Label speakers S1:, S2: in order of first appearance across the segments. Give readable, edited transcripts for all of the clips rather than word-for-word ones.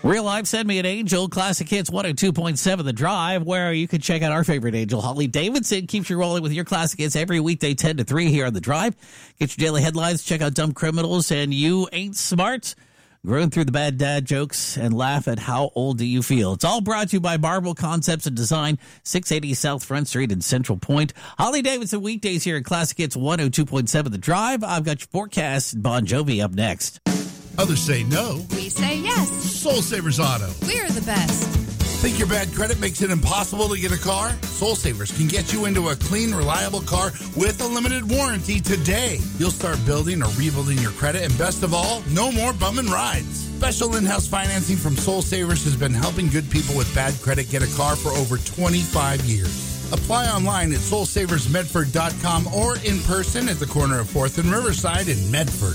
S1: Real Life, Send Me an Angel, Classic Hits 102.7 The Drive, where you can check out our favorite angel, Holly Davidson. Keeps you rolling with your classic hits every weekday 10 to 3 here on The Drive. Get your daily headlines, check out Dumb Criminals and You Ain't Smart. Growing through the bad dad jokes and laugh at how old do you feel. It's all brought to you by Marble Concepts and Design, 680 South Front Street in Central Point. Holly Davidson weekdays here at Classic Hits 102.7 The Drive. I've got your forecast. Bon Jovi up next.
S2: Others say no.
S3: We say yes.
S2: Soul Savers Auto.
S3: We're the best.
S2: Think your bad credit makes it impossible to get a car? Soul Savers can get you into a clean, reliable car with a limited warranty today. You'll start building or rebuilding your credit, and best of all, no more bumming rides. Special in-house financing from Soul Savers has been helping good people with bad credit get a car for over 25 years. Apply online at soulsaversmedford.com or in person at the corner of 4th and Riverside in Medford.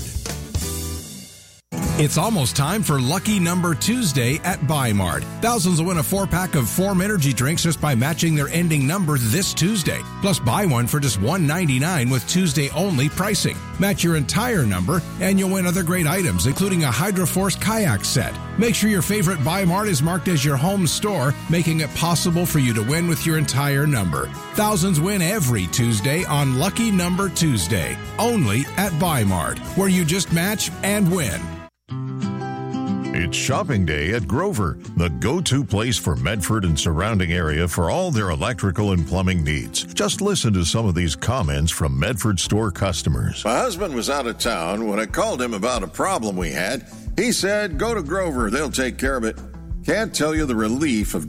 S4: It's almost time for Lucky Number Tuesday at Buy Mart. Thousands will win a 4-pack of Form energy drinks just by matching their ending number this Tuesday. Plus, buy one for just $1.99 with Tuesday-only pricing. Match your entire number, and you'll win other great items, including a Hydroforce kayak set. Make sure your favorite Buy Mart is marked as your home store, making it possible for you to win with your entire number. Thousands win every Tuesday on Lucky Number Tuesday, only at Buy Mart, where you just match and win.
S5: It's shopping day at Grover, the go-to place for Medford and surrounding area for all their electrical and plumbing needs. Just listen to some of these comments from Medford store customers.
S6: My husband was out of town. When I called him about a problem we had, he said, go to Grover. They'll take care of it. Can't tell you the relief of